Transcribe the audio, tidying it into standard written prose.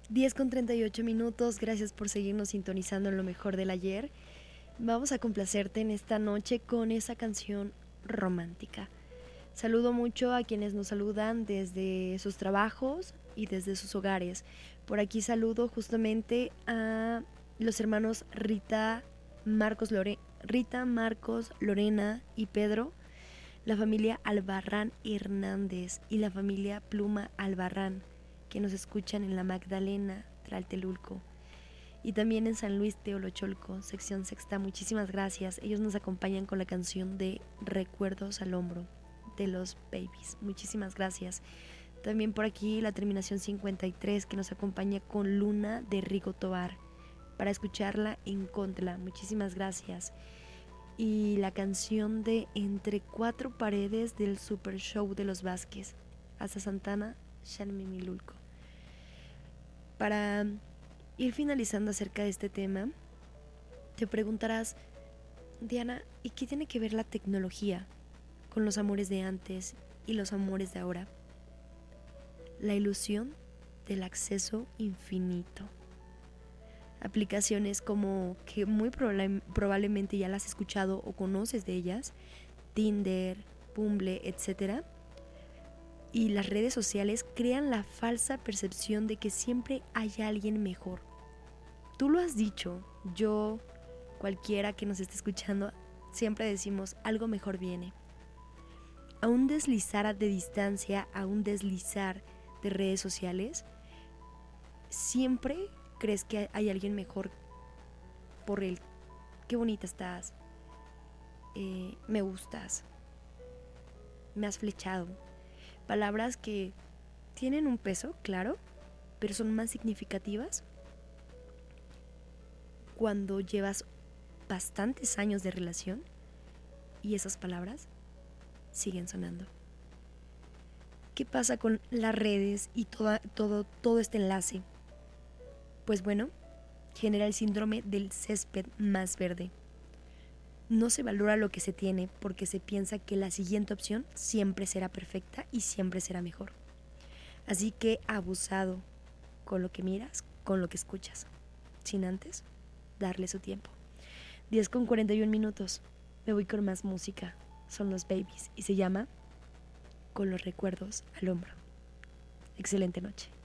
10:38. Gracias por seguirnos sintonizando en lo mejor del ayer. Vamos a complacerte en esta noche con esa canción romántica. Saludo mucho a quienes nos saludan desde sus trabajos y desde sus hogares. Por aquí saludo justamente a los hermanos Rita, Marcos, Lorena y Pedro, la familia Albarrán Hernández y la familia Pluma Albarrán, que nos escuchan en La Magdalena, Tlaltelulco, y también en San Luis Teolocholco, sección sexta. Muchísimas gracias. Ellos nos acompañan con la canción de Recuerdos al Hombro de los Babies. Muchísimas gracias. También por aquí la terminación 53, que nos acompaña con Luna de Rigo Tobar, para escucharla en Contla. Muchísimas gracias. Y la canción de Entre Cuatro Paredes del Super Show de los Vázquez, hasta Santana, Xalmimilulco. Para ir finalizando acerca de este tema, te preguntarás, Diana, ¿y qué tiene que ver la tecnología con los amores de antes y los amores de ahora? La ilusión del acceso infinito. Aplicaciones como que muy probablemente ya las has escuchado o conoces de ellas, Tinder, Bumble, etc. Y las redes sociales crean la falsa percepción de que siempre hay alguien mejor. Tú lo has dicho, yo, cualquiera que nos esté escuchando, siempre decimos algo mejor viene. A un deslizar de distancia, a un deslizar de redes sociales, siempre crees que hay alguien mejor por el qué bonita estás, me gustas, me has flechado. Palabras que tienen un peso, claro, pero son más significativas cuando llevas bastantes años de relación y esas palabras siguen sonando. ¿Qué pasa con las redes y todo este enlace? Pues bueno, genera el síndrome del césped más verde. No se valora lo que se tiene porque se piensa que la siguiente opción siempre será perfecta y siempre será mejor. Así que abusado con lo que miras, con lo que escuchas, sin antes darle su tiempo. 10:41. Me voy con más música. Son los Babies y se llama Con los recuerdos al hombro. Excelente noche.